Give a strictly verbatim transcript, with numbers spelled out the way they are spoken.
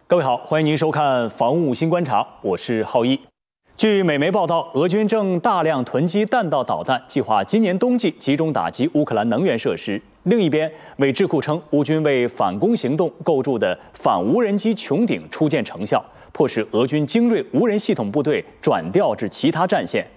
各位好，欢迎您收看《防务新观察》，我是浩一。据美媒报道，俄军正大量囤积弹道导弹，计划今年冬季集中打击乌克兰能源设施。另一边，美智库称，乌军为反攻行动构筑的反无人机穹顶初见成效，迫使俄军精锐无人系统部队转调至其他战线，